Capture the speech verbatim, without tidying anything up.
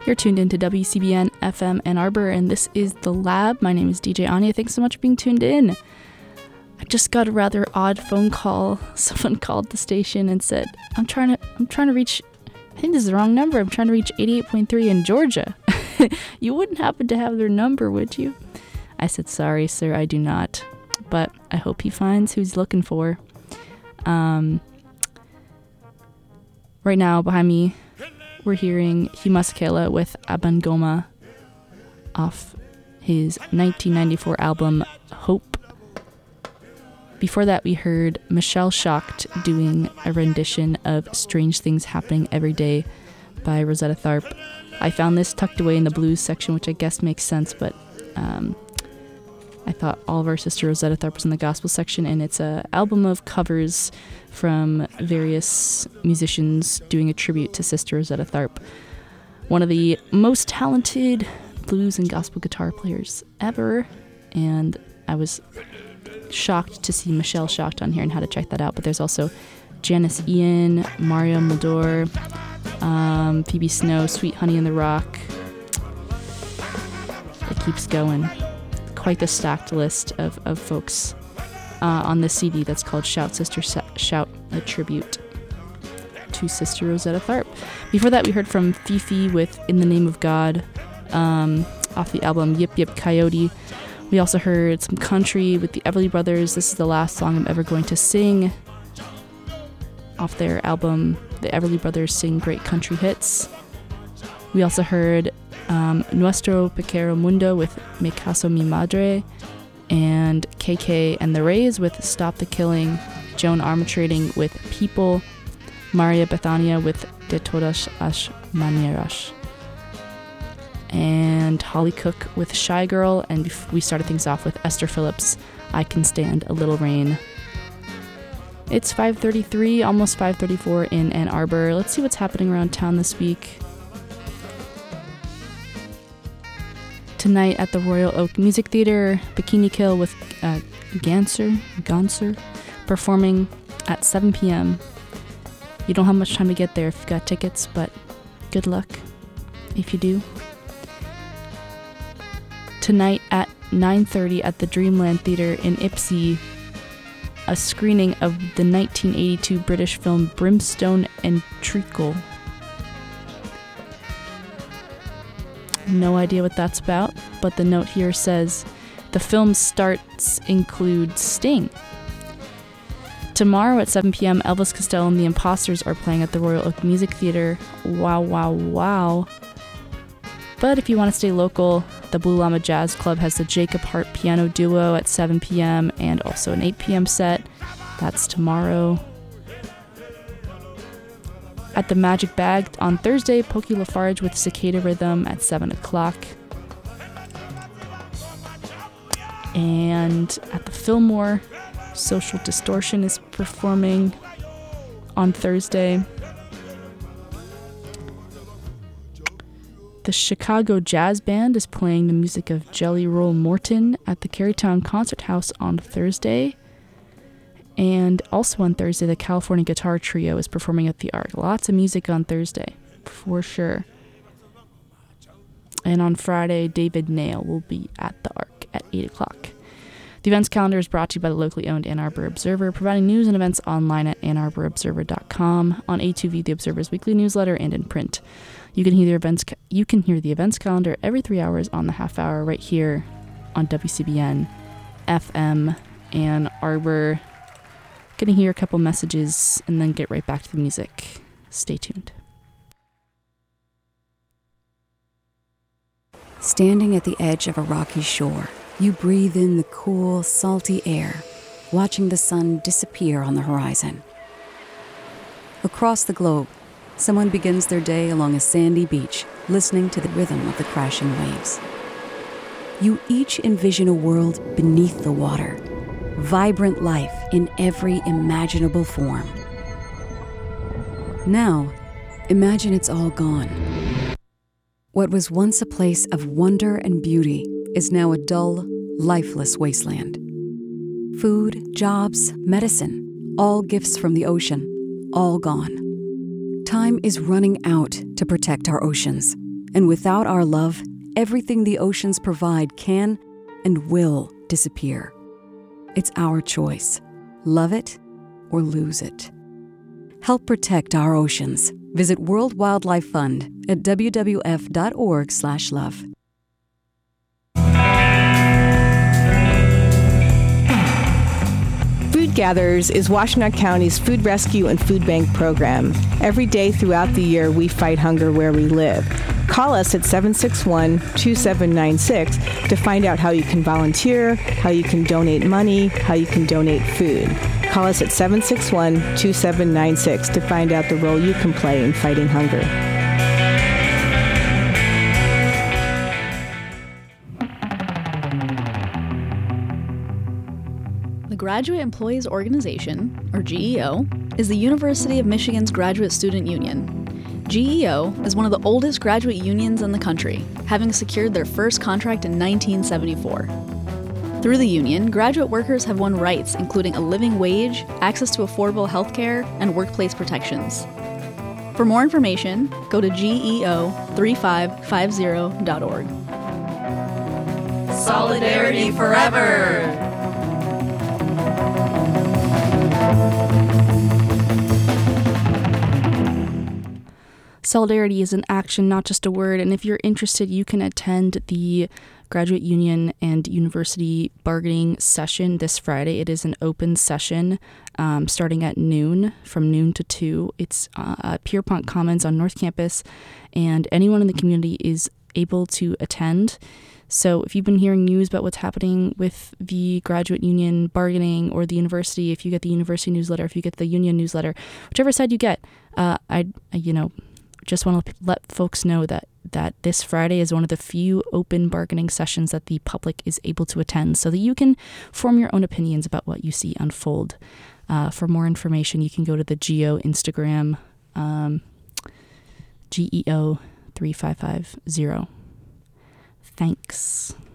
You're tuned into W C B N F M Ann Arbor, and this is The Lab. My name is D J Anya. Thanks so much for being tuned in. I just got a rather odd phone call. Someone called the station and said, I'm trying to I'm trying to reach, I think this is the wrong number. I'm trying to reach eighty-eight point three in Georgia. You wouldn't happen to have their number, would you? I said, sorry, sir, I do not. But I hope he finds who he's looking for. Um, right now, behind me, we're hearing Himaskela with Abangoma off his nineteen ninety-four album, Hope. Before that, we heard Michelle Schacht doing a rendition of Strange Things Happening Every Day by Rosetta Tharpe. I found this tucked away in the blues section, which I guess makes sense, but um, I thought all of our sister Rosetta Tharpe was in the gospel section, and it's an album of covers from various musicians doing a tribute to Sister Rosetta Tharpe, one of the most talented blues and gospel guitar players ever, and I was shocked to see Michelle Schacht on here and how to check that out. But there's also Janice Ian, Mario Muldaur, um, Phoebe Snow, Sweet Honey in the Rock. It keeps going. Quite the stacked list of, of folks uh, on this C D that's called Shout Sister Shout, a tribute to Sister Rosetta Tharpe. Before that, we heard from Fifi with In the Name of God um, off the album Yip Yip Coyote. We also heard some country with the Everly Brothers. This is the last song I'm ever going to sing off their album, The Everly Brothers Sing Great Country Hits. We also heard um, Nuestro Pequeño Mundo with Me Caso Mi Madre, and K K and the Rays with Stop the Killing, Joan Armatrading with People, Maria Bethania with De Todas as Maneras, and Holly Cook with Shy Girl, and we started things off with Esther Phillips, I Can Stand a Little Rain. It's five thirty-three, almost five thirty-four in Ann Arbor. Let's see what's happening around town this week. Tonight at the Royal Oak Music Theater, Bikini Kill with uh, Ganser, Ganser performing at seven p.m. You don't have much time to get there if you've got tickets, but good luck if you do. Tonight at nine thirty at the Dreamland Theatre in Ipsy, a screening of the nineteen eighty-two British film Brimstone and Treacle. No idea what that's about, but the note here says the film's starts include Sting. Tomorrow at seven p.m., Elvis Costello and the Imposters are playing at the Royal Oak Music Theater. Wow, wow, wow. But if you want to stay local, the Blue Llama Jazz Club has the Jacob Hart Piano Duo at seven p.m. and also an eight p.m. set. That's tomorrow. At the Magic Bag on Thursday, Pokey Lafarge with Cicada Rhythm at seven o'clock. And at the Fillmore, Social Distortion is performing on Thursday. The Chicago Jazz Band is playing the music of Jelly Roll Morton at the Carytown Concert House on Thursday. And also on Thursday, the California Guitar Trio is performing at the Arc. Lots of music on Thursday, for sure. And on Friday, David Nail will be at the Arc at eight o'clock. The events calendar is brought to you by the locally owned Ann Arbor Observer, providing news and events online at ann arbor observer dot com, on A two V, the Observer's weekly newsletter, and in print. You can hear the events you can hear the events calendar every three hours on the half hour right here on W C B N F M Ann Arbor. Gonna hear a couple messages and then get right back to the music. Stay tuned. Standing at the edge of a rocky shore, you breathe in the cool, salty air, watching the sun disappear on the horizon. Across the globe, someone begins their day along a sandy beach, listening to the rhythm of the crashing waves. You each envision a world beneath the water, vibrant life in every imaginable form. Now, imagine it's all gone. What was once a place of wonder and beauty is now a dull, lifeless wasteland. Food, jobs, medicine, all gifts from the ocean, all gone. Time is running out to protect our oceans, And without our love, everything the oceans provide can and will disappear. It's our choice. Love it or lose it. Help protect our oceans. Visit World Wildlife Fund at w w f dot org slash love. Food Gatherers is Washtenaw County's food rescue and food bank program. Every day throughout the year, we fight hunger where we live. Call us at seven six one, two seven nine six to find out how you can volunteer, how you can donate money, how you can donate food. Call us at seven six one, two seven nine six to find out the role you can play in fighting hunger. The Graduate Employees Organization, or G E O, is the University of Michigan's graduate student union. G E O is one of the oldest graduate unions in the country, having secured their first contract in nineteen seventy-four. Through the union, graduate workers have won rights including a living wage, access to affordable health care, and workplace protections. For more information, go to G E O three five five zero dot org. Solidarity forever! Solidarity is an action, not just a word, and if you're interested, you can attend the Graduate Union and University Bargaining Session this Friday. It is an open session um, starting at noon, from noon to two. It's uh, at Pierpont Commons on North Campus, and anyone in the community is able to attend. So if you've been hearing news about what's happening with the graduate union bargaining or the university, if you get the university newsletter, if you get the union newsletter, whichever side you get, uh, I, I, you know, just want to let folks know that, that this Friday is one of the few open bargaining sessions that the public is able to attend so that you can form your own opinions about what you see unfold. Uh, for more information, you can go to the G E O Instagram, um, G E O three five five zero. Thanks.